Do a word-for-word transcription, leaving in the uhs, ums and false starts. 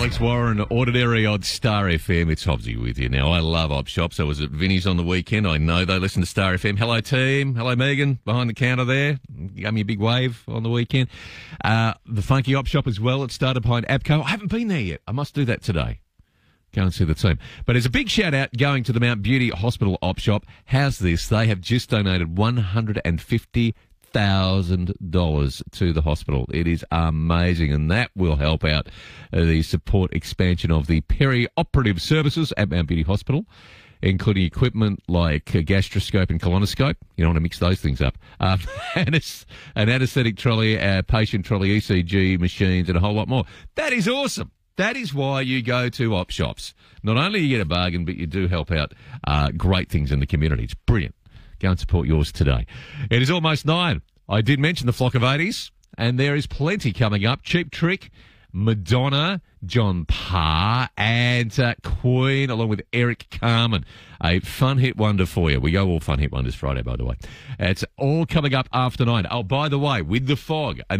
Alex Warren, Ordinary on Star F M. It's Hobbsy with you now. I love op shops. I was at Vinnie's on the weekend. I know they listen to Star F M. Hello, team. Hello, Megan, behind the counter there. Gave me a big wave on the weekend. Uh, the funky op shop as well. It started behind APCO. I haven't been there yet. I must do that today. Go and see the team. But there's a big shout out going to the Mount Beauty Hospital op shop. How's this? They have just donated one hundred fifty thousand dollars to the hospital. It is amazing, and that will help out uh, the support expansion of the peri-operative services at Mount Beauty Hospital, including equipment like a gastroscope and colonoscope. You don't want to mix those things up. Um, and it's an anaesthetic trolley, a patient trolley, E C G machines, and a whole lot more. That is awesome. That is why you go to op shops. Not only do you get a bargain, but you do help out uh, great things in the community. It's brilliant. Go and support yours today. It is almost nine. I did mention the Flock of eighties, and there is plenty coming up. Cheap Trick, Madonna, John Parr, and uh, Queen, along with Eric Carmen. A fun hit wonder for you. We go all fun hit wonders Friday, by the way. It's all coming up after nine. Oh, by the way, with the fog,